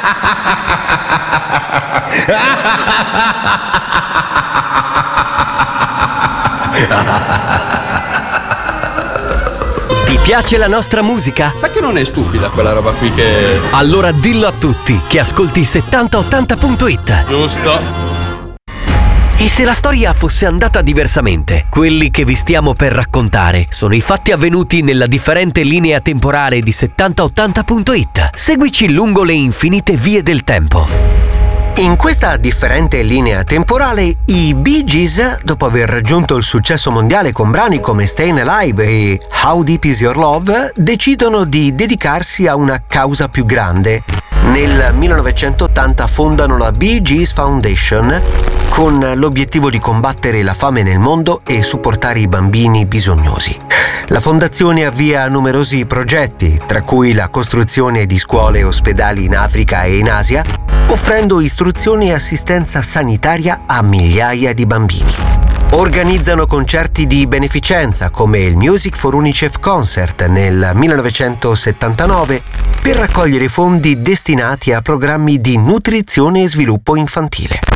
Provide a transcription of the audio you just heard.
Ti piace la nostra musica? Sai che non è stupida quella roba qui che... Allora dillo a tutti che ascolti 7080.it. Giusto. E se la storia fosse andata diversamente? Quelli che vi stiamo per raccontare sono i fatti avvenuti nella differente linea temporale di 7080.it. Seguici lungo le infinite vie del tempo. In questa differente linea temporale, i Bee Gees, dopo aver raggiunto il successo mondiale con brani come Stayin' Alive e How Deep Is Your Love, decidono di dedicarsi a una causa più grande. Nel 1980 fondano la Bee Gees Foundation con l'obiettivo di combattere la fame nel mondo e supportare i bambini bisognosi. La fondazione avvia numerosi progetti, tra cui la costruzione di scuole e ospedali in Africa e in Asia, offrendo istruzione e assistenza sanitaria a migliaia di bambini. Organizzano concerti di beneficenza come il Music for UNICEF Concert nel 1979 per raccogliere fondi destinati a programmi di nutrizione e sviluppo infantile.